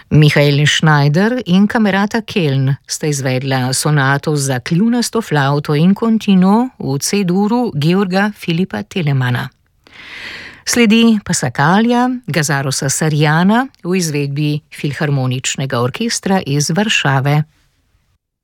Mihael Schneider in Camerata Keln sta izvedla sonato za kljunasto flavto in continuo v C-duru Georga Filipa Telemana. Sledi Passacaglia Gazarosa Sarjana v izvedbi Filharmoničnega orkestra iz Varšave.